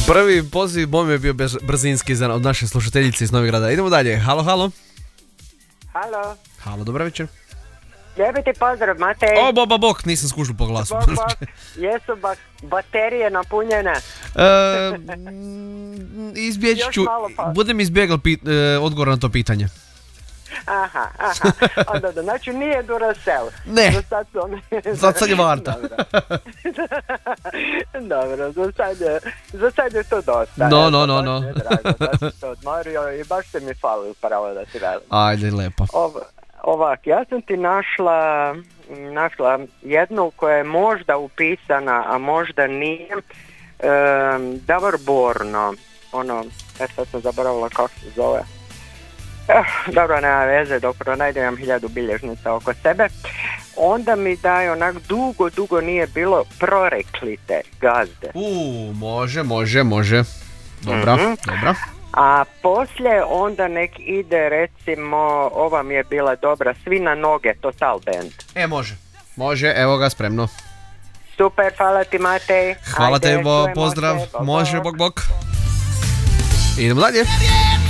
Prvi poziv bom je bio brzinski od naše slušateljice iz Novigrada. Idemo dalje. Halo, halo. Halo. Halo, dobar večer. Lijepi ti pozdrav, Matej. O, boba bok, nisam skušao po glasu. Jesu baterije napunjene? Izbjeći ću, budem izbjegao odgovor na to pitanje. Aha. Onda, znači nije Duracell. Ne, sad je Varta. Dobro, za sad je to dosta. No. Drago da si se odmorio i baš se mi fali upravo da ti velim. Ajde, lepo. Ovak, ja sam ti našla jednu koja je možda upisana, a možda nije. Davor Borno, sad sam zaboravila kako se zove. Dobro, nema veze, dok pronajdem, imam 1000 bilježnica oko sebe. Onda mi daje onak dugo nije bilo proreklite gazde. Može. Dobra. A poslije onda nek ide, recimo, ova mi je bila dobra, Svi na noge, Total Band. Može, evo ga, spremno. Super, hvala ti, Matej. Hvala tebi, pozdrav, može, bok. Idemo dalje.